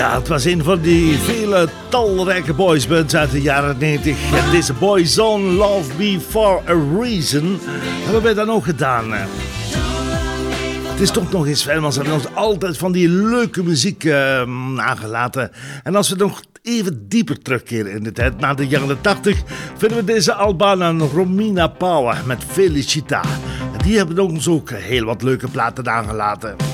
Ja, het was een van die vele talrijke boysbands uit de jaren 90. En deze Boyzone, Love Me For A Reason, hebben wij dan ook gedaan. Het is toch nog eens fijn, want ze hebben ons altijd van die leuke muziek nagelaten. En als we nog even dieper terugkeren in de tijd, na de jaren 80, vinden we deze Albanen Romina Power met Felicita. Die hebben ons ook heel wat leuke platen nagelaten.